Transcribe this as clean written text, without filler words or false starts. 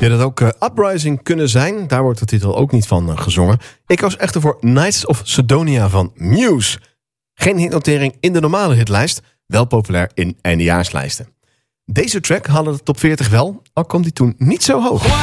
Ja, dat ook Uprising kunnen zijn. Daar wordt de titel ook niet van gezongen. Ik koos echter voor Knights of Sidonia van Muse. Geen hitnotering in de normale hitlijst. Wel populair in eindejaarslijsten. Deze track haalde de top 40 wel, al kwam die toen niet zo hoog.